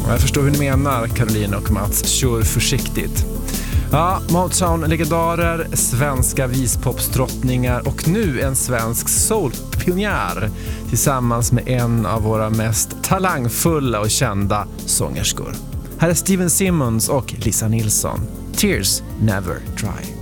Jag förstår hur ni menar, Caroline och Mats. Kör försiktigt. Ja, Motown-legendarer, svenska vispopsdrottningar och nu en svensk soul-pionjär tillsammans med en av våra mest talangfulla och kända sångerskor. Här är Steven Simmons och Lisa Nilsson. Tears Never Dry.